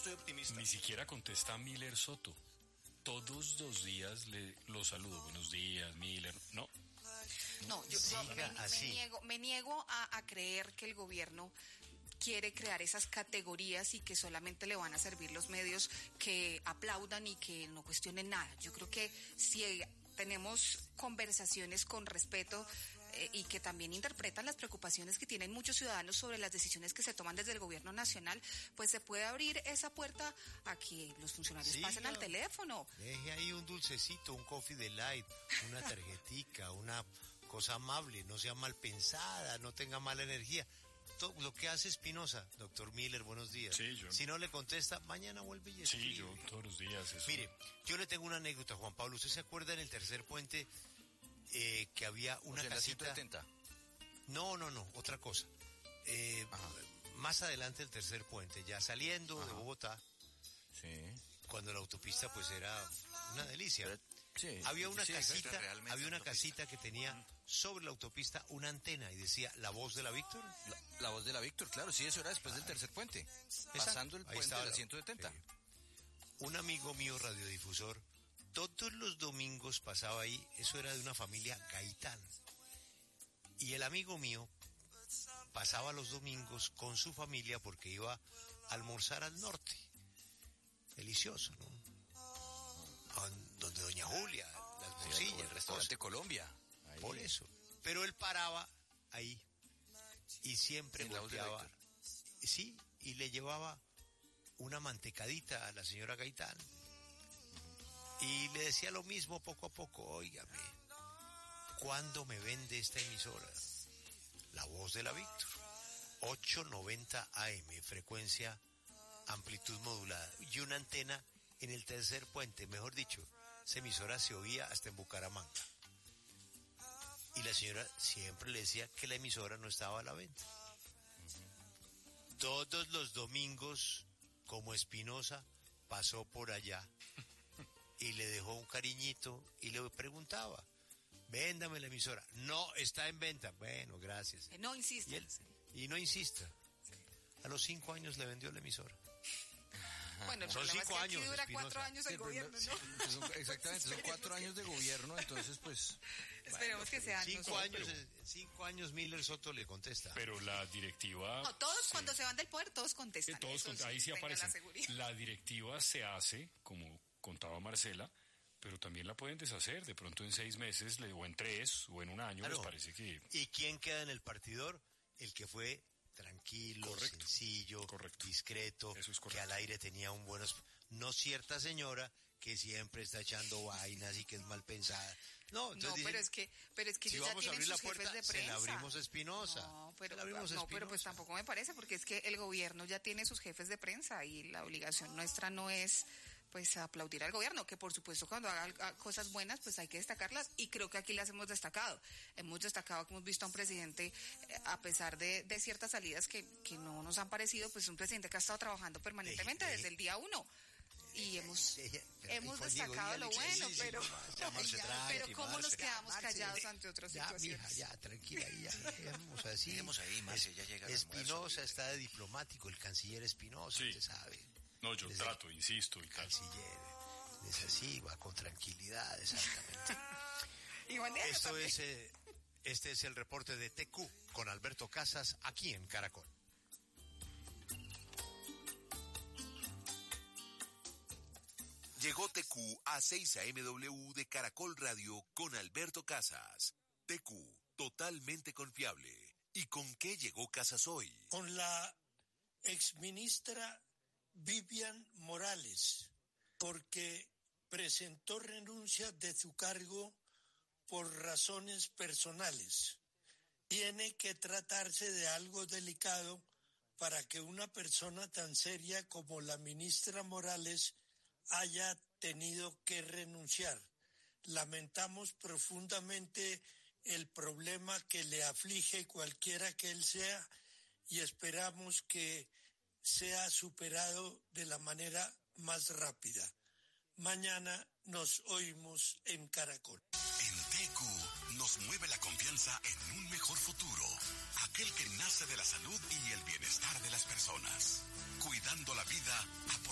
estoy optimista. Ni siquiera contesta Miller Soto. Todos los días lo saludo. Buenos días, Miller. No. No, yo me niego a creer que el gobierno quiere crear esas categorías y que solamente le van a servir los medios que aplaudan y que no cuestionen nada. Yo creo que si tenemos conversaciones con respeto y que también interpretan las preocupaciones que tienen muchos ciudadanos sobre las decisiones que se toman desde el gobierno nacional, pues se puede abrir esa puerta a que los funcionarios pasen al teléfono. Deje ahí un dulcecito, un coffee delight, una tarjetica, una cosa amable, no sea mal pensada, no tenga mala energía. Todo lo que hace Espinosa, doctor Miller, buenos días. Sí, yo. Si no le contesta, mañana vuelve y escribe. Sí, yo todos los días. Eso. Mire, yo le tengo una anécdota, Juan Pablo. ¿Usted se acuerda en el tercer puente que había una casita? ¿La 170? No, otra cosa. Más adelante el tercer puente, ya saliendo de Bogotá, Sí. cuando la autopista pues era una delicia. Pero, sí, había una sí, casita, realmente había una autopista. casita que tenía sobre la autopista una antena y decía La Voz de la Víctor. La voz de la Víctor, claro, sí, eso era después del tercer puente. Pasando el Ahí puente estaba de la 170. sí. Un amigo mío radiodifusor, todos los domingos pasaba ahí, eso era de una familia Gaitán. Y el amigo mío pasaba los domingos con su familia porque iba a almorzar al norte. Delicioso, ¿no? Donde Doña Julia, las morcillas, el restaurante Colombia. Ahí. Por eso. Pero él paraba ahí y siempre En La Voz de la volteaba. Víctor. Sí, y le llevaba una mantecadita a la señora Gaitán. Y le decía lo mismo poco a poco, óigame, ¿cuándo me vende esta emisora? La Voz de la Víctor. 890 AM, frecuencia, amplitud modulada. Y una antena en el tercer puente, mejor dicho, esa emisora se oía hasta en Bucaramanga. Y la señora siempre le decía que la emisora no estaba a la venta. Todos los domingos, como Espinosa, pasó por allá y le dejó un cariñito y le preguntaba, véndame la emisora. No, está en venta. Bueno, gracias. No insista. Y no insista. A los 5 años le vendió la emisora. Bueno, el Son problema 5 es que aquí años, dura Espinosa. 4 años el gobierno, ¿no? Exactamente, son 4 años de gobierno, entonces pues... Esperemos que sean 5 años, 5 años Miller Soto le contesta. Pero la directiva... No, todos sí. cuando se van del poder, todos contestan. Ahí sí tenga aparecen. la seguridad. La directiva se hace, como contaba Marcela, pero también la pueden deshacer. De pronto en 6 meses, o en 3, o en un año, Claro. les parece que... ¿Y quién queda en el partidor? El que fue tranquilo, Correcto. sencillo, Correcto. discreto, Eso es correcto. que al aire tenía un buen... No cierta señora que siempre está echando vainas y que es mal pensada. No, entonces No, dicen, pero es que si ellos ya vamos a tienen abrir la sus jefes puerta, de se prensa. la abrimos a Espinosa. No, Se la abrimos a pero pues Espinosa. tampoco me parece, porque es que el gobierno ya tiene sus jefes de prensa y la obligación nuestra no es pues aplaudir al gobierno, que por supuesto cuando haga cosas buenas pues hay que destacarlas, y creo que aquí las hemos destacado. Hemos destacado que hemos visto a un presidente, a pesar de ciertas salidas que no nos han parecido, pues un presidente que ha estado trabajando permanentemente desde el día 1. Y hemos destacado lo bueno, pero cómo nos quedamos callados ante otras situaciones. Mija, ya, tranquila, vamos así. Dejemos ahí, Marce, ya llega el almuerzo, Espinosa está de diplomático, el canciller Espinosa, Sí. usted sabe. No, yo Desde trato, insisto, y tal. Canciller, es así, va con tranquilidad, exactamente. Y Vanessa Esto también. este es el reporte de TQ con Alberto Casas aquí en Caracol. Llegó TQ a 6 AMW de Caracol Radio con Alberto Casas. TQ, totalmente confiable. ¿Y con qué llegó Casas hoy? Con la exministra Vivian Morales, porque presentó renuncia de su cargo por razones personales. Tiene que tratarse de algo delicado para que una persona tan seria como la ministra Morales haya tenido que renunciar. Lamentamos profundamente el problema que le aflige cualquiera que él sea y esperamos que sea superado de la manera más rápida. Mañana nos oímos en Caracol. En TQ nos mueve la confianza en un mejor futuro, aquel que nace de la salud y el bienestar de las personas, cuidando la vida,